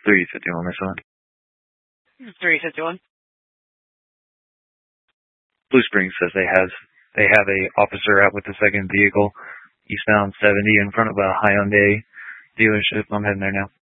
351 this one. 351. Blue Springs says they have a officer out with the second vehicle, eastbound 70 in front of a Hyundai dealership. I'm heading there now.